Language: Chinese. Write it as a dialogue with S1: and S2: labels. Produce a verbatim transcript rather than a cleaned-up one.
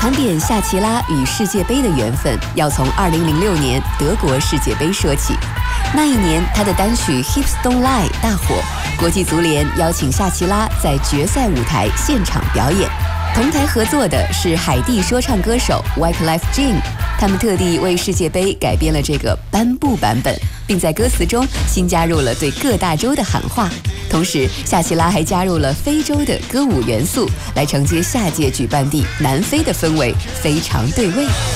S1: 盘点夏奇拉与世界杯的缘分，要从二零零六年德国世界杯说起。那一年，他的单曲《Hips Don't Lie》大火，国际足联邀请夏奇拉在决赛舞台现场表演。同台合作的是海地说唱歌手 Wyclef Jean， 他们特地为世界杯改编了这个颁布版本，并在歌词中新加入了对各大洲的喊话。同时，夏奇拉还加入了非洲的歌舞元素，来承接下届举办地南非的氛围，非常对味。